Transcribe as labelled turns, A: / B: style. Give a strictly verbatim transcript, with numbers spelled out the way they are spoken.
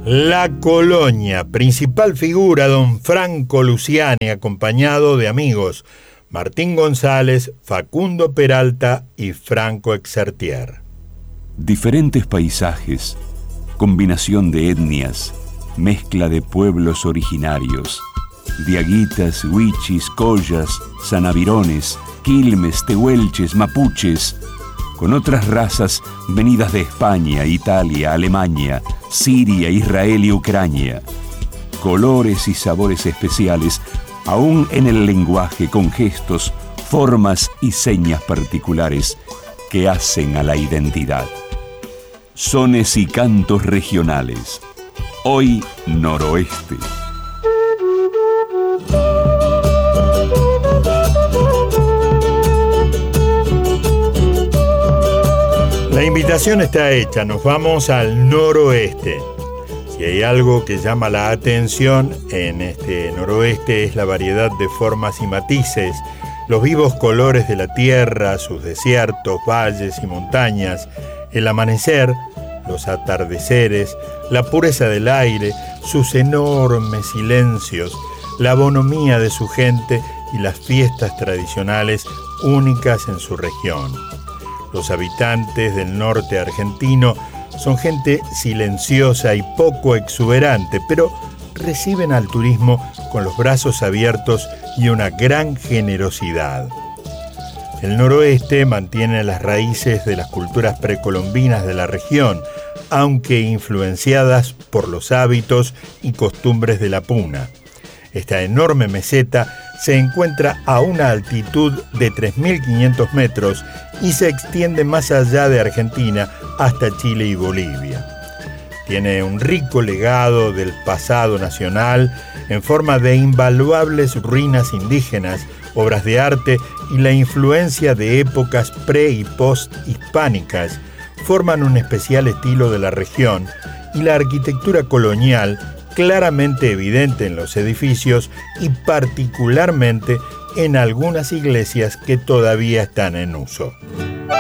A: La Colonia, principal figura don Franco Luciani, acompañado de amigos Martín González, Facundo Peralta y Franco Exertier.
B: Diferentes paisajes, combinación de etnias, mezcla de pueblos originarios, diaguitas, huichis, collas, sanavirones, quilmes, tehuelches, mapuches, con otras razas venidas de España, Italia, Alemania, Siria, Israel y Ucrania. Colores y sabores especiales, aún en el lenguaje, con gestos, formas y señas particulares que hacen a la identidad. Sones y cantos regionales. Hoy Noroeste.
A: La invitación está hecha, nos vamos al noroeste. Si hay algo que llama la atención en este noroeste es la variedad de formas y matices, los vivos colores de la tierra, sus desiertos, valles y montañas, el amanecer, los atardeceres, la pureza del aire, sus enormes silencios, la bonomía de su gente y las fiestas tradicionales únicas en su región. Los habitantes del norte argentino son gente silenciosa y poco exuberante, pero reciben al turismo con los brazos abiertos y una gran generosidad. El noroeste mantiene las raíces de las culturas precolombinas de la región, aunque influenciadas por los hábitos y costumbres de la puna. Esta enorme meseta se encuentra a una altitud de tres mil quinientos metros y se extiende más allá de Argentina hasta Chile y Bolivia. Tiene un rico legado del pasado nacional en forma de invaluables ruinas indígenas, obras de arte y la influencia de épocas pre- y post-hispánicas forman un especial estilo de la región y la arquitectura colonial claramente evidente en los edificios y particularmente en algunas iglesias que todavía están en uso.